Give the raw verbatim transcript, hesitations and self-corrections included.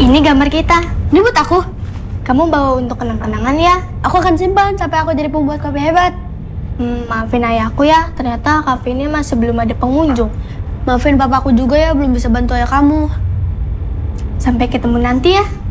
Ini gambar kita. Ini buat aku. Kamu bawa untuk kenang-kenangan ya. Aku akan simpan sampai aku jadi pembuat kopi hebat. Hmm, maafin ayahku ya, ternyata kafe ini masih belum ada pengunjung. Maafin papaku juga ya, belum bisa bantu ayah kamu. Sampai ketemu nanti ya.